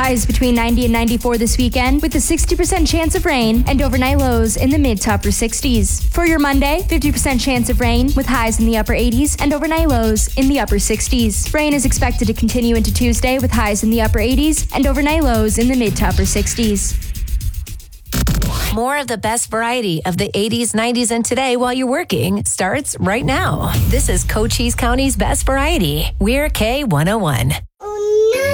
Highs between 90 and 94 this weekend with a 60% chance of rain and overnight lows in the mid to upper 60s. For your Monday, 50% chance of rain with highs in the upper 80s and overnight lows in the upper 60s. Rain is expected to continue into Tuesday with highs in the upper 80s and overnight lows in the mid to upper 60s. More of the best variety of the 80s, 90s, and today while you're working starts right now. This is Cochise County's Best Variety. We're K101.